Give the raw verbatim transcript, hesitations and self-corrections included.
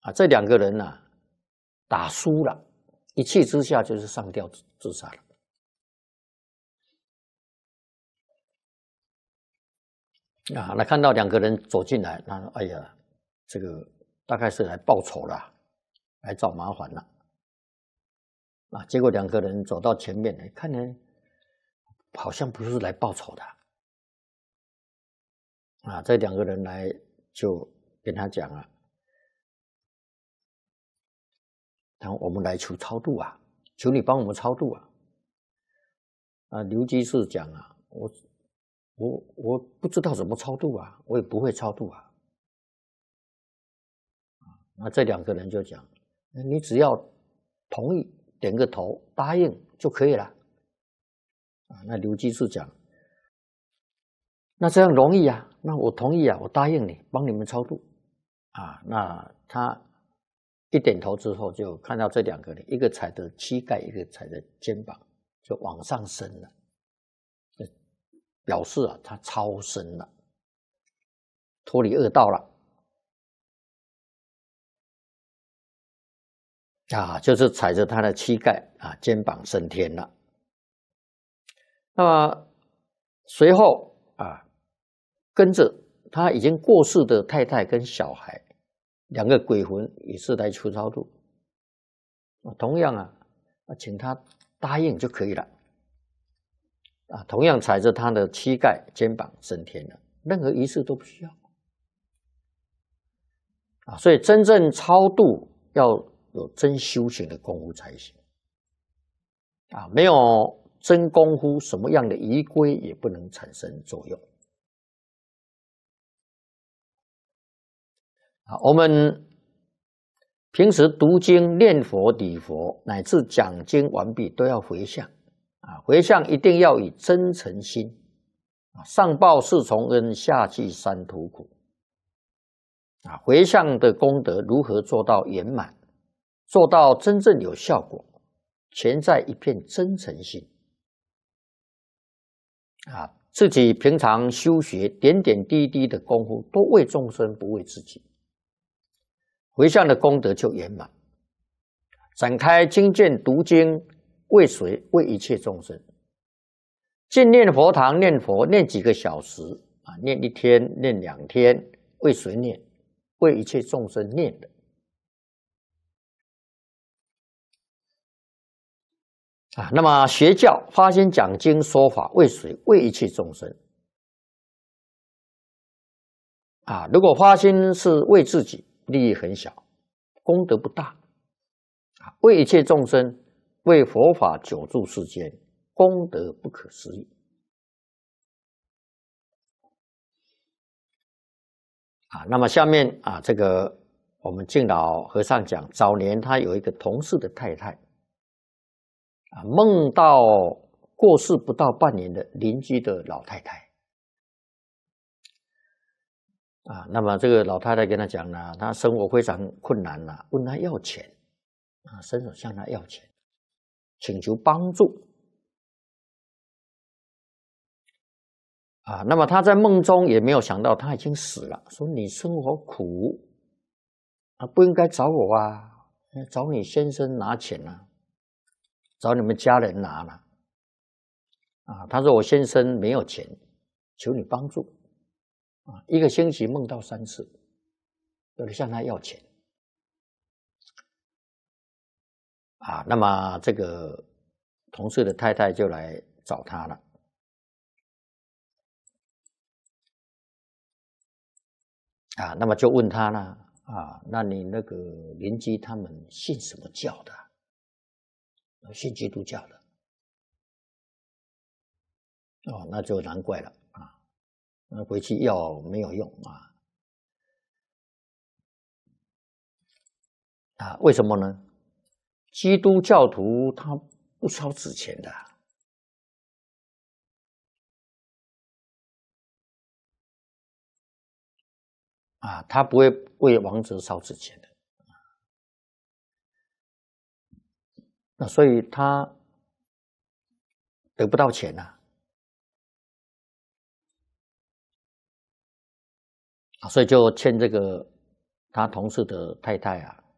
啊，这两个人呐、啊，打输了，一气之下就是上吊自杀了。啊，那看到两个人走进来，那哎呀，这个大概是来报仇了，来找麻烦了。啊，结果两个人走到前面来，看呢，好像不是来报仇的。啊，这两个人来就跟他讲了，然后我们来求超度啊，求你帮我们超度啊。啊，刘居士讲啊，我我我不知道怎么超度啊，我也不会超度啊。那这两个人就讲，你只要同意，点个头，答应就可以了。啊，那刘居士讲，那这样容易啊，那我同意啊，我答应你，帮你们超度。啊，那他一点头之后，就看到这两个人，一个踩着膝盖，一个踩着肩膀，就往上升了，表示啊，他超生了，脱离恶道了。啊，就是踩着他的膝盖啊，肩膀升天了。那么随后啊，跟着他已经过世的太太跟小孩两个鬼魂也是来求超度。同样啊，请他答应就可以了。啊，同样踩着他的膝盖、肩膀升天了，任何仪式都不需要。啊，所以真正超度要有真修行的功夫才行。啊，没有真功夫，什么样的仪规也不能产生作用。啊，我们平时读经、念佛、礼佛，乃至讲经完毕，都要回向。啊，回向一定要以真诚心。啊，上报四重恩，下济三途苦。啊，回向的功德如何做到圆满，做到真正有效果，全在一片真诚心。啊，自己平常修学点点滴滴的功夫，都为众生，不为自己，回向的功德就圆满。展开经卷读经，为谁？为一切众生。进念佛堂念佛，念几个小时啊？念一天，念两天，为谁念？为一切众生念的。啊，那么学教发心讲经说法，为谁？为一切众生。啊，如果发心是为自己，利益很小，功德不大。啊，为一切众生，为佛法久住世间，功德不可思议。啊，那么下面啊，这个我们敬老和尚讲，早年他有一个同事的太太，啊，梦到过世不到半年的邻居的老太太。啊，那么这个老太太跟他讲呢，她生活非常困难了，问他要钱，啊，伸手向他要钱，请求帮助。啊，那么他在梦中也没有想到他已经死了，说你生活苦，啊，不应该找我啊，找你先生拿钱啊，找你们家人拿了。啊，他说我先生没有钱，求你帮助。啊，一个星期梦到三次，有人向他要钱。啊，那么这个同事的太太就来找他了。啊，那么就问他呢，啊，那你那个邻居他们信什么教的？信基督教的。哦，那就难怪了啊，那回去要没有用啊。啊，为什么呢？基督教徒他不烧纸钱的。啊，他不会为亡者烧纸钱的。那所以他得不到钱啊。啊，所以就欠这个他同事的太太啊，